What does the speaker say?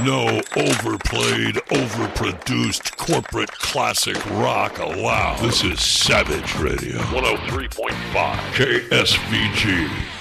no overplayed, overproduced corporate classic rock allowed. This is Savage Radio. 103.5 KSVG.